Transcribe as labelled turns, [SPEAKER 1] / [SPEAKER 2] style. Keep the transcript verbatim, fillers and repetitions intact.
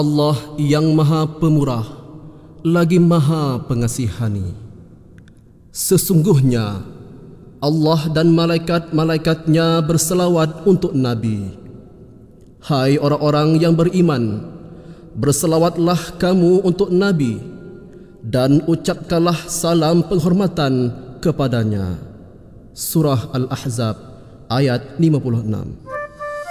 [SPEAKER 1] Allah yang Maha Pemurah lagi Maha Pengasihani. Sesungguhnya Allah dan malaikat-malaikatnya berselawat untuk Nabi. Hai orang-orang yang beriman, berselawatlah kamu untuk Nabi dan ucapkanlah salam penghormatan kepadanya. Surah Al-Ahzab ayat lima puluh enam.